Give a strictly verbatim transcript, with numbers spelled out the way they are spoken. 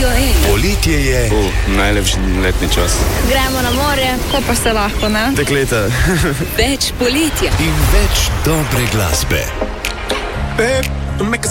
Radio ena. Poletje je uh, najlepši letni čas. Gremo na morje, ko pa se lahko, ne? Dekleta. Več poletja in več dobre glasbe. Babe, don't make a